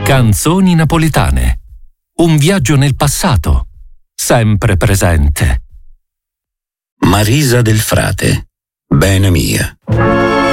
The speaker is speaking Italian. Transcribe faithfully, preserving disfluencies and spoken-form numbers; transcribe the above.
Canzoni napoletane. Un viaggio nel passato, sempre presente. Marisa del Frate, bene mia.